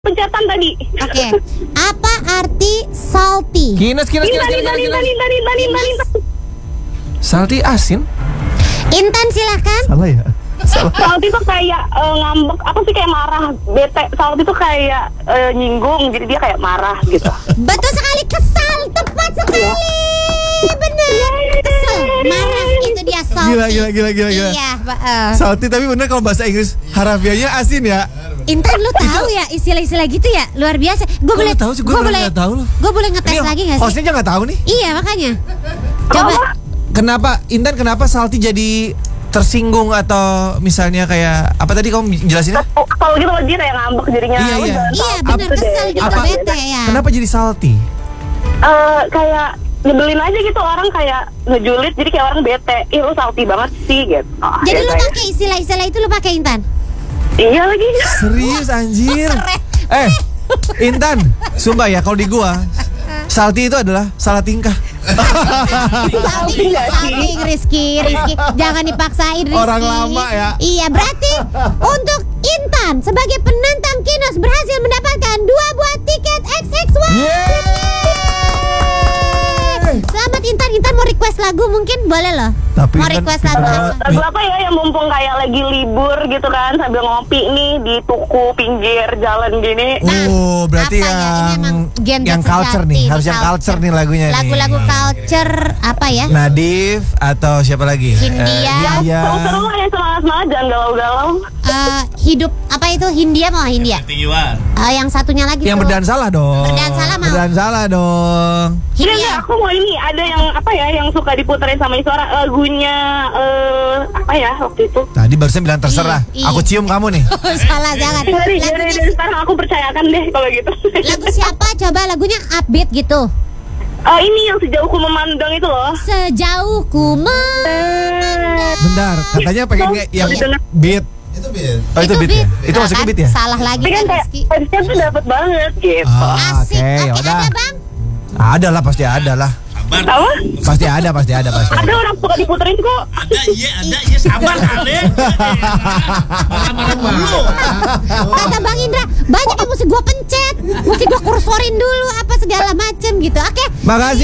Pencetan tadi. Oke. Apa arti salty? Kinas. Salty asin. Intan silahkan. Salah ya? Salah. Salty tuh kayak ngambek, apa sih, kayak marah, bete. Salty tuh kayak nyinggung, jadi dia kayak marah gitu. Betul sekali, kesal. Tepat sekali. Benar. Kesel, marah, itu dia salty. Gila. Iya, Salty tapi bener kalau bahasa Inggris harafiahnya asin ya. Intan, lu tahu ya istilah-istilah gitu ya? Luar biasa. Gue boleh tahu sih, gue nggak tahu loh. Gue boleh ngetes lagi nggak sih? Hostnya nggak tahu nih. Iya, makanya. Coba. Kenapa Salty jadi tersinggung atau misalnya kayak apa tadi kamu jelasinnya? Kalau gitu dia kayak ngambek jadinya. Iya. Iya, benar, kesel gitu, bete ya. Kenapa jadi salty? Kayak nyebelin aja gitu, orang kayak ngejulit, jadi kayak orang bete. Ih, lu salty banget sih gitu. Jadi lu pakai istilah-istilah itu, lu pakai, Intan? Iya lagi. Serius anjir. Intan, sumpah ya kalau di gua salty itu adalah salah tingkah. Salting, Rizky, jangan dipaksain, Rizky. Orang lama ya. Iya, berarti untuk Intan sebagai penantang Kinos berhasil mendapatkan 2 buah tiket XX1. Selamat Intan mau request lagu mungkin boleh loh. Tapi mau request lagu apa? Lagu apa ya yang mumpung kayak lagi libur gitu kan, sambil ngopi nih di tuku pinggir jalan gini. Oh, berarti apa ya? Ini emang genre yang culture sejati, nih, harus yang culture nih lagunya nih. Lagu-lagu culture apa ya? Nadif atau siapa lagi? Hindia. Seru-seru lah ya, semangat-semangat, jangan galau-galau. Hidup apa itu? Hindia. Yang satunya lagi Yang tuh. berdansalah dong. Berdansalah dong. Iya, aku mau ini, ada yang apa ya, yang suka diputerin sama Isora, lagunya apa ya waktu itu. Tadi barusan bilang terserah. Iya. Aku cium kamu nih. Salah, jangan. Dari sekarang aku percayakan deh kalau gitu. Lagu siapa? Coba lagunya upbeat gitu. Ini yang sejauh ku memandang itu loh. Sejauh ku memandang. Bentar, katanya pengen yang beat. Itu beat. Oh, itu beat ya? Itu Nah, masuknya kan beat ya? Salah lagi Tapi kan kan, kayak Rizky. vibes-nya tuh dapet banget gitu. Asik. Oke, Oke, yaudah. ada Bang? Ada lah, pasti ada lah. Tahu? Pasti ada. Ada orang suka diputerin kok. Ada, sabar kali. Marah-marah dulu. Kata Bang Indra, banyak yang mesti gua pencet, mesti gua kursorin dulu apa segala macem gitu. Oke. Makasih.